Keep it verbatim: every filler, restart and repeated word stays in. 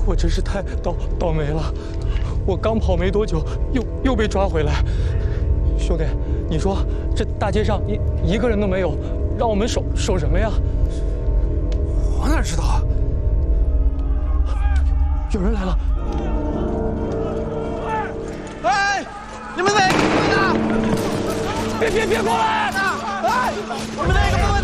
我真是太倒倒霉了，我刚跑没多久，又又被抓回来。兄弟，你说这大街上一一个人都没有，让我们守守什么呀？ 我哪知道啊？ 有人来了！ 哎，你们哪个不能打？ 别别别过来！ 哎，你们哪个不能？